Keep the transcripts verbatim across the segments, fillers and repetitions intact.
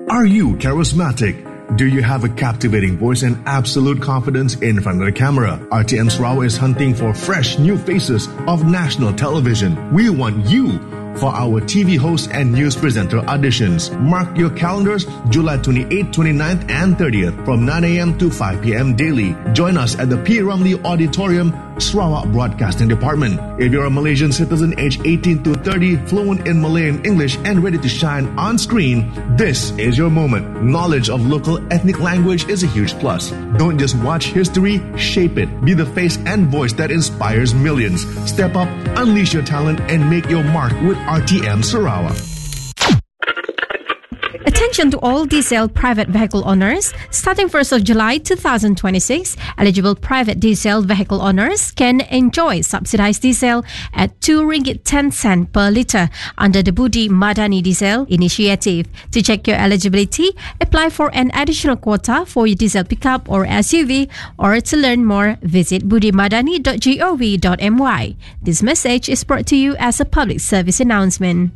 Are you charismatic? Do you have a captivating voice and absolute confidence in front of the camera? R T M Sarawak is hunting for fresh new faces of national television. We want you for our T V host and news presenter auditions. Mark your calendars July twenty-eighth, twenty-ninth and thirtieth from nine a.m. to five p.m. daily. Join us at the P. Ramlee Auditorium, Sarawak Broadcasting Department. If you're a Malaysian citizen aged eighteen to thirty, fluent in Malay and English and ready to shine on screen, this is your moment. Knowledge of local ethnic language is a huge plus. Don't just watch history, shape it. Be the face and voice that inspires millions. Step up, unleash your talent and make your mark with R T M Sarawak. Attention to all diesel private vehicle owners. Starting first of July twenty twenty-six, eligible private diesel vehicle owners can enjoy subsidized diesel at two ringgit ten cents per litre under the Budi Madani Diesel Initiative. To check your eligibility, apply for an additional quota for your diesel pickup or S U V, or to learn more, visit budi madani dot gov dot my. This message is brought to you as a public service announcement.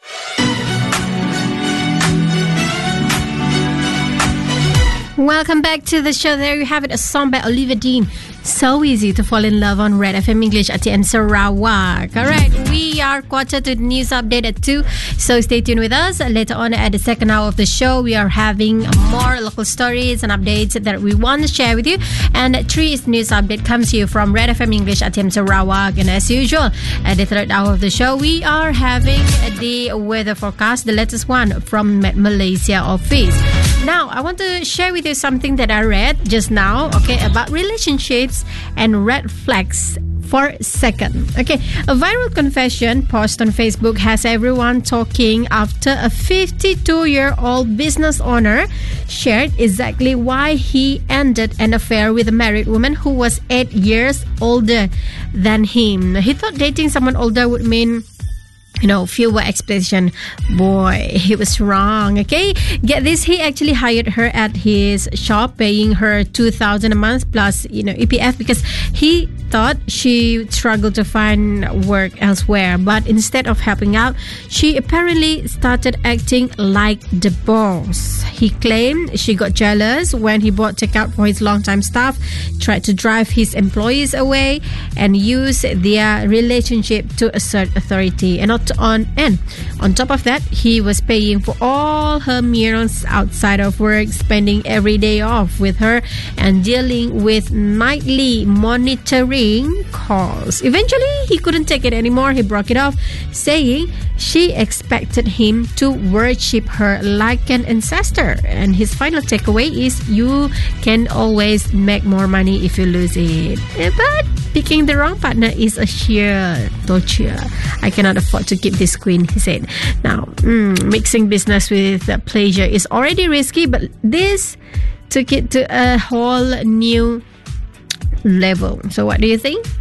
Welcome back to the show. There you have it, a song by Oliver Dean. So easy to fall in love on Red F M English at R T M Sarawak. Alright, we are quarter to the news update at two, so stay tuned with us. Later on at the second hour of the show, we are having more local stories and updates that we want to share with you. And three's news update comes to you from Red F M English at R T M Sarawak. And as usual, at the third hour of the show, we are having the weather forecast, the latest one from Met Malaysia office. Now, I want to share with you something that I read just now, okay, about relationships and red flags for a second. Okay, a viral confession post on Facebook has everyone talking after a fifty-two-year-old business owner shared exactly why he ended an affair with a married woman who was eight years older than him. He thought dating someone older would mean, you know, fewer expectation. Boy, he was wrong, okay? Get this, he actually hired her at his shop, paying her two thousand dollars a month plus, you know, E P F, because he thought she struggled to find work elsewhere. But instead of helping out, she apparently started acting like the boss. He claimed she got jealous when he bought takeout for his longtime staff, tried to drive his employees away, and used their relationship to assert authority. And not on and on top of that, he was paying for all her meals outside of work, spending every day off with her, and dealing with nightly monitoring calls. Eventually, he couldn't take it anymore. He broke it off, saying she expected him to worship her like an ancestor. And his final takeaway is, you can always make more money if you lose it. But picking the wrong partner is a sheer torture. I cannot afford to keep this queen, he said. Now, mm, mixing business with pleasure is already risky, but this took it to a whole new level. So what do you think?